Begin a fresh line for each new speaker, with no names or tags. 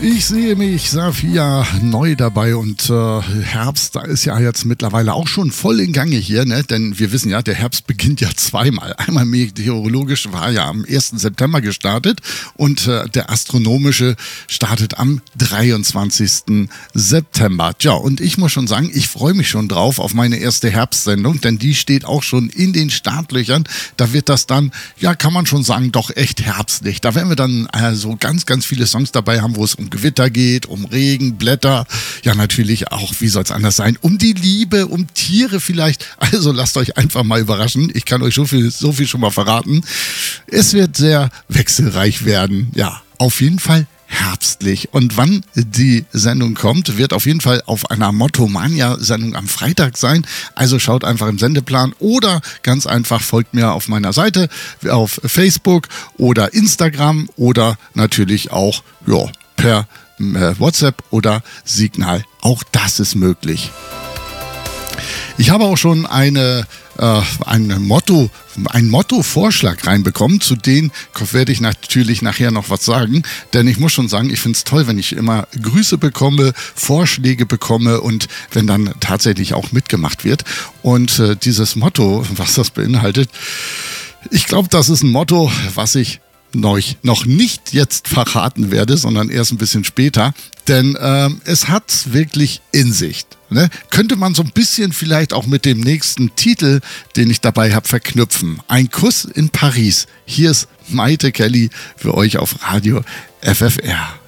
Ich sehe mich, Safia, neu dabei und Herbst, da ist ja jetzt mittlerweile auch schon voll in Gange hier, ne? Denn wir wissen ja, der Herbst beginnt ja zweimal. Einmal meteorologisch war ja am 1. September gestartet und der astronomische startet am 23. September. Tja, und ich muss schon sagen, ich freue mich schon drauf auf meine erste Herbstsendung, denn die steht auch schon in den Startlöchern. Da wird das dann, ja, kann man schon sagen, doch echt herbstlich. Da werden wir dann so ganz, ganz viele Songs dabei haben, wo es um Gewitter geht, um Regen, Blätter, ja natürlich auch, wie soll es anders sein, um die Liebe, um Tiere vielleicht. Also lasst euch einfach mal überraschen. Ich kann euch so viel schon mal verraten. Es wird sehr wechselreich werden. Ja, auf jeden Fall herbstlich. Und wann die Sendung kommt, wird auf jeden Fall auf einer Mottomania-Sendung am Freitag sein. Also schaut einfach im Sendeplan oder ganz einfach folgt mir auf meiner Seite auf Facebook oder Instagram oder natürlich auch per WhatsApp oder Signal. Auch das ist möglich. Ich habe auch schon einen Motto-Vorschlag reinbekommen, zu denen werde ich natürlich nachher noch was sagen, denn ich muss schon sagen, ich finde es toll, wenn ich immer Grüße bekomme, Vorschläge bekomme und wenn dann tatsächlich auch mitgemacht wird. Und dieses Motto, was das beinhaltet, ich glaube, das ist ein Motto, was ich euch noch nicht jetzt verraten werde, sondern erst ein bisschen später, denn es hat wirklich in sich. Ne? Könnte man so ein bisschen vielleicht auch mit dem nächsten Titel, den ich dabei habe, verknüpfen. Ein Kuss in Paris. Hier ist Maite Kelly für euch auf Radio FFR.